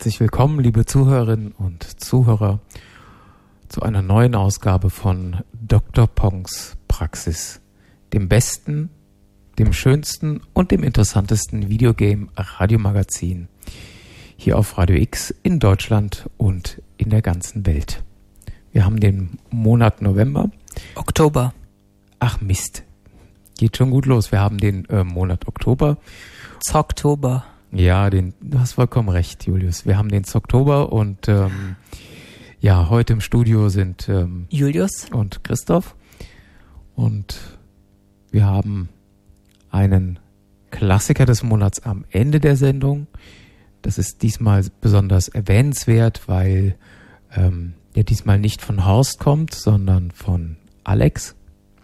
herzlich willkommen, liebe Zuhörerinnen und Zuhörer, zu einer neuen Ausgabe von Dr. Pongs Praxis, dem besten, dem schönsten und dem interessantesten Videogame-Radiomagazin hier auf Radio X in Deutschland und in der ganzen Welt. Wir haben den Monat November. Oktober. Ach Mist, geht schon gut los. Wir haben den Monat Oktober. Zocktober. Ja, du hast vollkommen recht, Julius. Wir haben den Zocktober und ja, heute im Studio sind Julius und Christoph. Und wir haben einen Klassiker des Monats am Ende der Sendung. Das ist diesmal besonders erwähnenswert, weil der diesmal nicht von Horst kommt, sondern von Alex.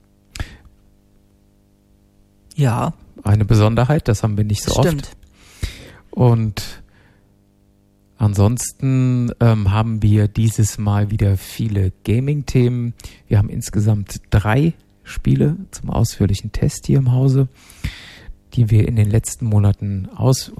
Ja. Eine Besonderheit, das haben wir nicht so oft. Und ansonsten haben wir dieses Mal wieder viele Gaming-Themen. Wir haben insgesamt 3 Spiele zum ausführlichen Test hier im Hause, die wir in den letzten Wochen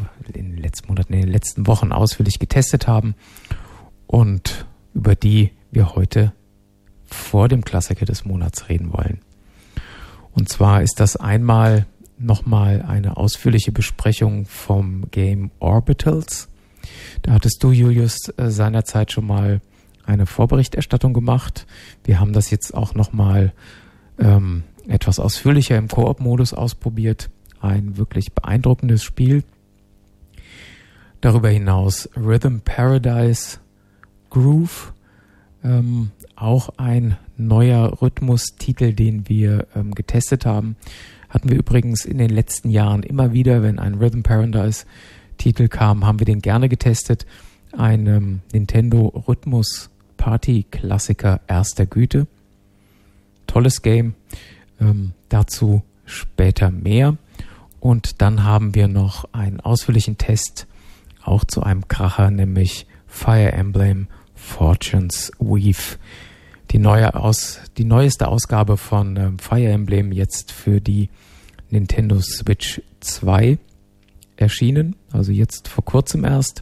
ausführlich getestet haben und über die wir heute vor dem Klassiker des Monats reden wollen. Und zwar ist das einmal nochmal eine ausführliche Besprechung vom Game Orbitals. Da hattest du, Julius, seinerzeit schon mal eine Vorberichterstattung gemacht. Wir haben das jetzt auch nochmal etwas ausführlicher im Koop-Modus ausprobiert. Ein wirklich beeindruckendes Spiel. Darüber hinaus Rhythm Paradise Groove, auch ein neuer Rhythmustitel, den wir getestet haben. Hatten wir übrigens in den letzten Jahren immer wieder, wenn ein Rhythm Paradise Titel kam, haben wir den gerne getestet. Ein Nintendo Rhythmus Party Klassiker erster Güte. Tolles Game. Dazu später mehr. Und dann haben wir noch einen ausführlichen Test auch zu einem Kracher, nämlich Fire Emblem Fortune's Weave. Die neueste Ausgabe von Fire Emblem jetzt für die Nintendo Switch 2 erschienen, also jetzt vor kurzem erst.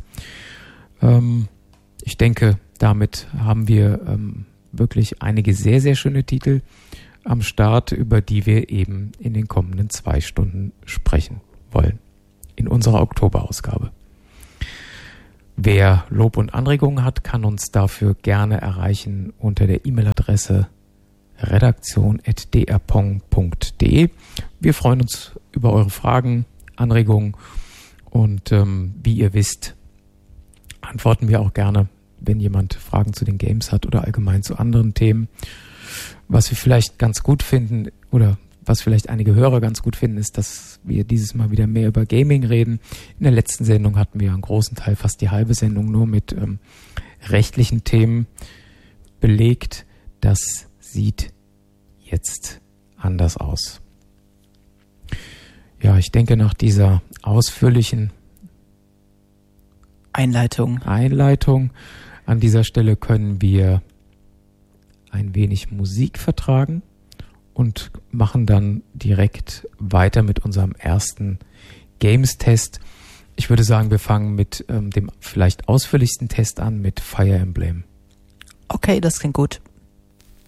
Ich denke, damit haben wir wirklich einige sehr, sehr schöne Titel am Start, über die wir eben in den kommenden 2 Stunden sprechen wollen, in unserer Oktoberausgabe. Wer Lob und Anregungen hat, kann uns dafür gerne erreichen unter der E-Mail-Adresse redaktion@drpong.de. Wir freuen uns über eure Fragen, Anregungen und wie ihr wisst, antworten wir auch gerne, wenn jemand Fragen zu den Games hat oder allgemein zu anderen Themen. Was wir vielleicht ganz gut finden oder was vielleicht einige Hörer ganz gut finden, ist, dass wir dieses Mal wieder mehr über Gaming reden. In der letzten Sendung hatten wir einen großen Teil, fast die halbe Sendung, nur mit rechtlichen Themen belegt. Das sieht jetzt anders aus. Ja, ich denke, nach dieser ausführlichen Einleitung an dieser Stelle können wir ein wenig Musik vertragen und machen dann direkt weiter mit unserem ersten Games-Test. Ich würde sagen, wir fangen mit dem vielleicht ausführlichsten Test an, mit Fire Emblem. Okay, das klingt gut.